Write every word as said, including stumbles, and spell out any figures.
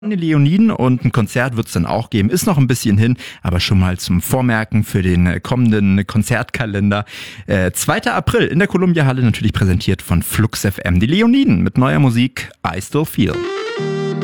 Die Leoniden und ein Konzert wird es dann auch geben. Ist noch ein bisschen hin, aber schon mal zum Vormerken für den äh, kommenden Konzertkalender. Äh, zweiter April in der Columbia Halle, natürlich präsentiert von Flux F M. Die Leoniden mit neuer Musik I Still Feel.